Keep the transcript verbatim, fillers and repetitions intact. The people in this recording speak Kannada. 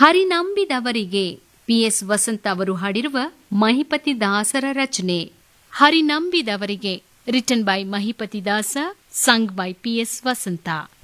ಹರಿನಂಬಿದವರಿಗೆ ಪಿಎಸ್ ವಸಂತ ಅವರು ಹಾಡಿರುವ ಮಹಿಪತಿ ದಾಸರ ರಚನೆ. ಹರಿನಂಬಿದವರಿಗೆ ರಿಟನ್ ಬೈ ಮಹಿಪತಿ ದಾಸ, ಸಂಗ್ ಬೈ ಪಿಎಸ್ ವಸಂತ.